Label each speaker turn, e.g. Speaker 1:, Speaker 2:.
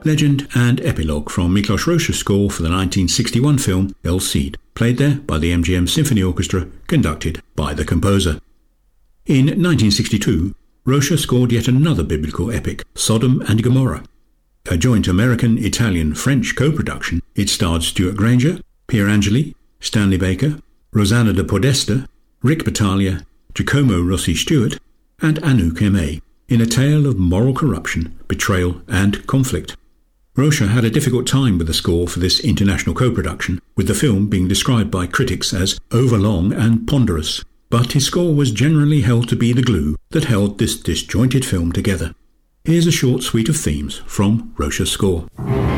Speaker 1: legend and epilogue from Miklos Rozsa's score for the 1961 film El Cid, played there by the MGM Symphony Orchestra, conducted by the composer. In 1962, Rozsa scored yet another biblical epic, Sodom and Gomorrah. A joint American-Italian-French co-production, it starred Stuart Granger, Pierangeli, Stanley Baker, Rosanna de Podesta, Rick Battaglia, Giacomo Rossi Stewart, and Anouk Aimée, in a tale of moral corruption, betrayal and conflict. Rozsa had a difficult time with the score for this international co-production, with the film being described by critics as overlong and ponderous, but his score was generally held to be the glue that held this disjointed film together. Here's a short suite of themes from Rozsa's score.